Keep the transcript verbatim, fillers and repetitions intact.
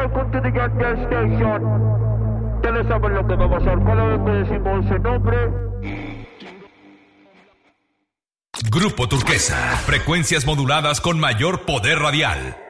welcome to the Gas Station. Ustedes saben lo que va a pasar cada vez que decimos ese nombre. Grupo Turquesa, frecuencias moduladas con mayor poder radial.